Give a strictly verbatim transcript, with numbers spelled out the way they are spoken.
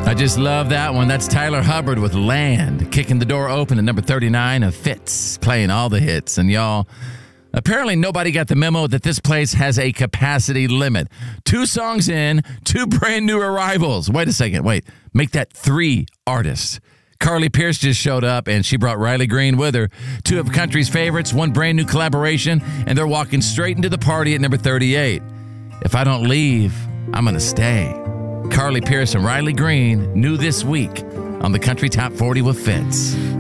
I just love that one. That's Tyler Hubbard with Land, kicking the door open at number thirty-nine of Fitz, playing all the hits. And y'all, apparently nobody got the memo that this place has a capacity limit. Two songs in, two brand new arrivals. Wait a second, wait. Make that three artists. Carly Pearce just showed up, and she brought Riley Green with her. Two of country's favorites, one brand new collaboration, and they're walking straight into the party at number thirty-eight. If I don't leave, I'm going to stay. Carly Pearce and Riley Green, new this week on the Country Top forty with Fitz.